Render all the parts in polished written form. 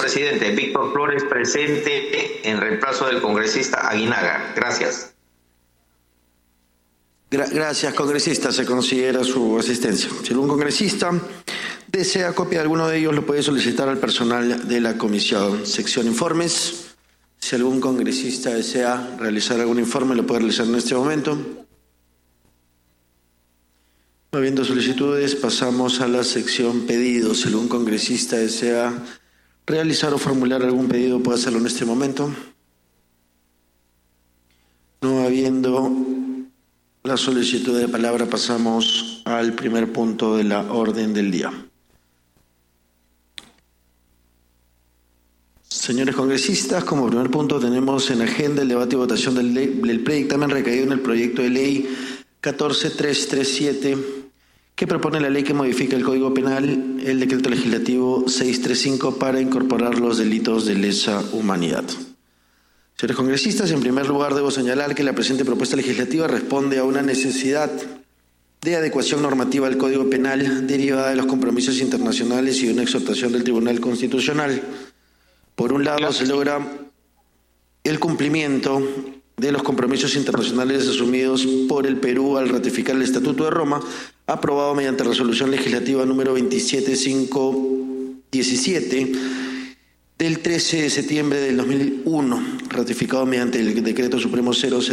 presidente. Víctor Flores presente en reemplazo del congresista Aguinaga. Gracias. Gracias, congresista. Se considera su asistencia. Si algún congresista desea copia de alguno de ellos, lo puede solicitar al personal de la comisión. Sección informes. Si algún congresista desea realizar algún informe, lo puede realizar en este momento. No habiendo solicitudes, pasamos a la sección pedidos. Si algún congresista desea realizar o formular algún pedido, puede hacerlo en este momento. No habiendo la solicitud de palabra, pasamos al primer punto de la orden del día. Señores congresistas, como primer punto tenemos en agenda el debate y votación del predictamen recaído en el proyecto de ley 14337, que propone la ley que modifica el Código Penal, el decreto legislativo 635 para incorporar los delitos de lesa humanidad. Señores congresistas, en primer lugar debo señalar que la presente propuesta legislativa responde a una necesidad de adecuación normativa al Código Penal derivada de los compromisos internacionales y de una exhortación del Tribunal Constitucional. Por un lado, se logra el cumplimiento de los compromisos internacionales asumidos por el Perú al ratificar el Estatuto de Roma, aprobado mediante resolución legislativa número 27517 del 13 de septiembre del 2001, ratificado mediante el Decreto Supremo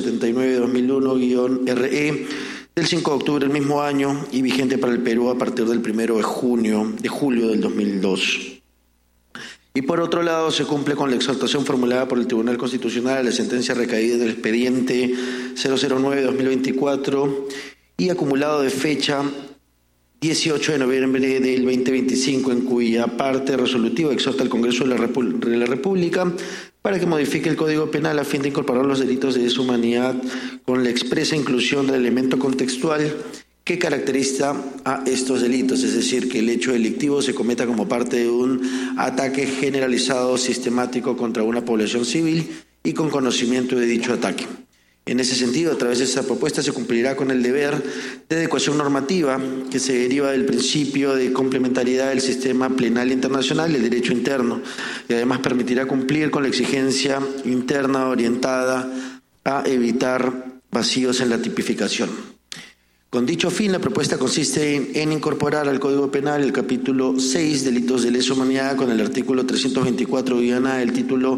079-2001-RE del 5 de octubre del mismo año y vigente para el Perú a partir del 1 de julio del 2002. Y por otro lado, se cumple con la exhortación formulada por el Tribunal Constitucional a la sentencia recaída del expediente 009-2024 y acumulado de fecha 18 de noviembre del 2025, en cuya parte resolutiva exhorta al Congreso de la República para que modifique el Código Penal a fin de incorporar los delitos de deshumanidad con la expresa inclusión del elemento contextual que caracteriza a estos delitos, es decir, que el hecho delictivo se cometa como parte de un ataque generalizado sistemático contra una población civil y con conocimiento de dicho ataque. En ese sentido, a través de esta propuesta se cumplirá con el deber de adecuación normativa que se deriva del principio de complementariedad del sistema penal internacional y el derecho interno, y además permitirá cumplir con la exigencia interna orientada a evitar vacíos en la tipificación. Con dicho fin, la propuesta consiste en incorporar al Código Penal el capítulo 6, delitos de lesa humanidad, con el artículo 324-A del título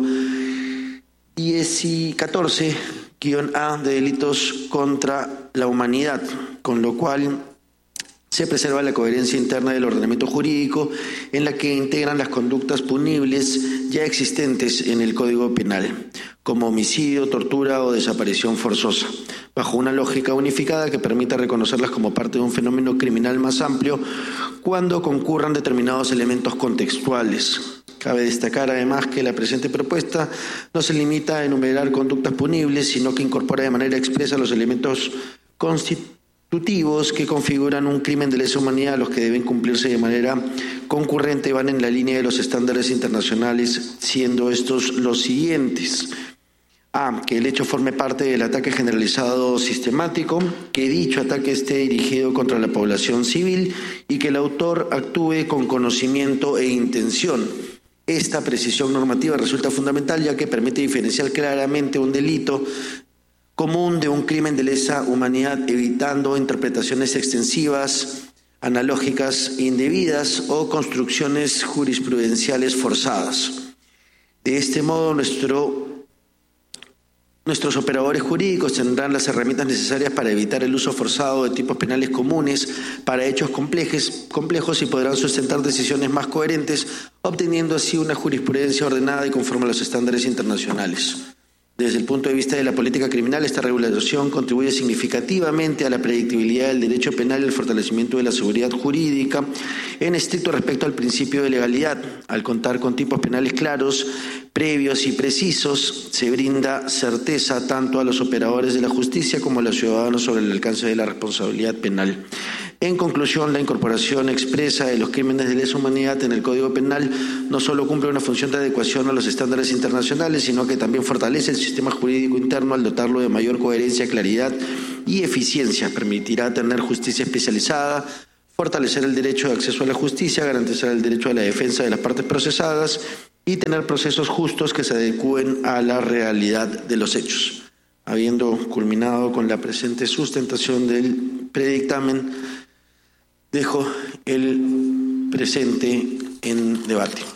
14-A de delitos contra la humanidad, con lo cual se preserva la coherencia interna del ordenamiento jurídico en la que integran las conductas punibles ya existentes en el Código Penal, como homicidio, tortura o desaparición forzosa, bajo una lógica unificada que permita reconocerlas como parte de un fenómeno criminal más amplio cuando concurran determinados elementos contextuales. Cabe destacar además que la presente propuesta no se limita a enumerar conductas punibles, sino que incorpora de manera expresa los elementos constitutivos que configuran un crimen de lesa humanidad, los que deben cumplirse de manera concurrente van en la línea de los estándares internacionales, siendo estos los siguientes. A. Que el hecho forme parte del ataque generalizado sistemático, que dicho ataque esté dirigido contra la población civil y que el autor actúe con conocimiento e intención. Esta precisión normativa resulta fundamental ya que permite diferenciar claramente un delito común de un crimen de lesa humanidad, evitando interpretaciones extensivas, analógicas indebidas o construcciones jurisprudenciales forzadas. De este modo, nuestros operadores jurídicos tendrán las herramientas necesarias para evitar el uso forzado de tipos penales comunes para hechos complejos y podrán sustentar decisiones más coherentes, obteniendo así una jurisprudencia ordenada y conforme a los estándares internacionales. Desde el punto de vista de la política criminal, esta regulación contribuye significativamente a la predictibilidad del derecho penal y el fortalecimiento de la seguridad jurídica en estricto respecto al principio de legalidad. Al contar con tipos penales claros, previos y precisos, se brinda certeza tanto a los operadores de la justicia como a los ciudadanos sobre el alcance de la responsabilidad penal. En conclusión, la incorporación expresa de los crímenes de lesa humanidad en el Código Penal no solo cumple una función de adecuación a los estándares internacionales, sino que también fortalece el sistema jurídico interno al dotarlo de mayor coherencia, claridad y eficiencia. Permitirá tener justicia especializada, fortalecer el derecho de acceso a la justicia, garantizar el derecho a la defensa de las partes procesadas y tener procesos justos que se adecúen a la realidad de los hechos. Habiendo culminado con la presente sustentación del predictamen, dejo el presente en debate.